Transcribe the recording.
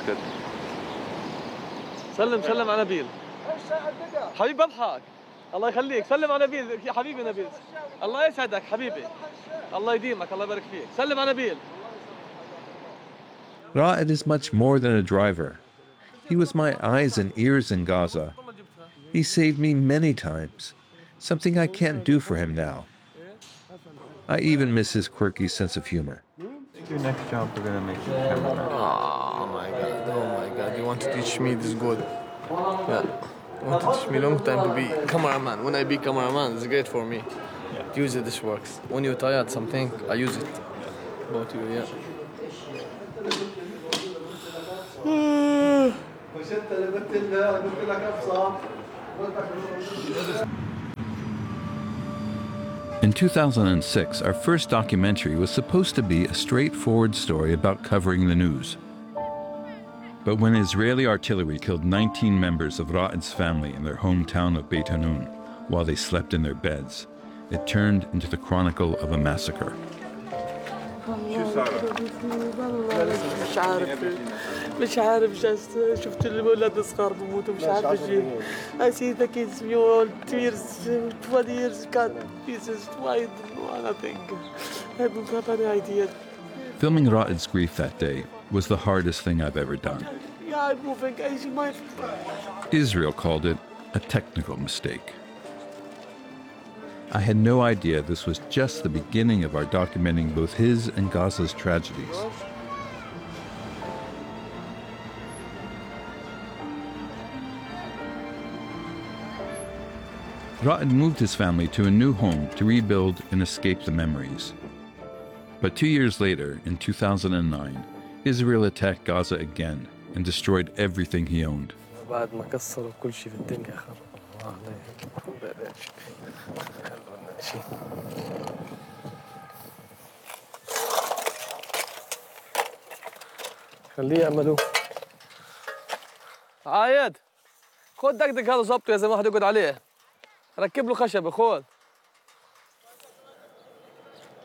good. سلم على نبيل. حبيبي بضحك. الله يخليك، سلم على نبيل يا حبيبي نبيل. الله يسعدك حبيبي. الله يديمك، الله يبارك فيك. سلم على نبيل. Ra'ed is much more than a driver. He was my eyes and ears in Gaza. He saved me many times, something I can't do for him now. I even miss his quirky sense of humor. Your next job, we're gonna make you cameraman. Oh my god, you want to teach me this good. Yeah. You want to teach me long time to be cameraman. When I be cameraman, it's great for me. Yeah. Use it, this works. When you're tired something, I use it. About you, yeah. In 2006, our first documentary was supposed to be a straightforward story about covering the news. But when Israeli artillery killed 19 members of Ra'ed's family in their hometown of Beit Hanun while they slept in their beds, it turned into the chronicle of a massacre. مش عارف شفت الولاد الصغار بموتوا مش عارف ايش I see the kids mule tears 20 years got pieces wide nothing I don't have any idea. Filming Ra'ed's grief that day was the hardest thing I've ever done. Yeah, I'm moving. Israel called it a technical mistake. I had no idea this was just the beginning of our documenting both his and Gaza's tragedies. Ra'ed moved his family to a new home to rebuild and escape the memories. But 2 years later, in 2009, Israel attacked Gaza again and destroyed everything he owned. خليه يعملوه. عايد خد دقدق هذا ظبطه يا زلمه واحد يقعد عليه. ركب له خشبه خذ.